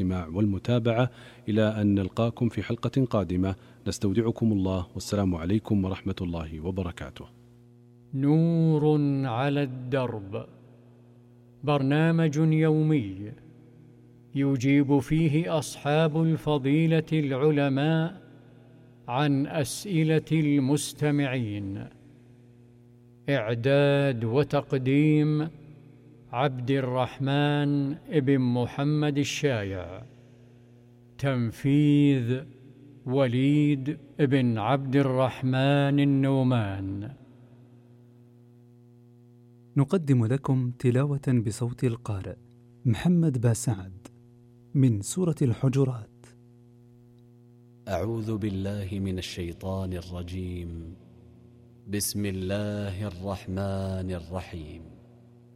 الاستماع والمتابعة. إلى أن نلقاكم في حلقة قادمة، نستودعكم الله، والسلام عليكم ورحمة الله وبركاته. نور على الدرب، برنامج يومي يجيب فيه أصحاب الفضيلة العلماء عن أسئلة المستمعين. إعداد وتقديم عبد الرحمن ابن محمد الشايع. تنفيذ وليد ابن عبد الرحمن النومان. نقدم لكم تلاوة بصوت القارئ محمد باسعد من سورة الحجرات. أعوذ بالله من الشيطان الرجيم. بسم الله الرحمن الرحيم.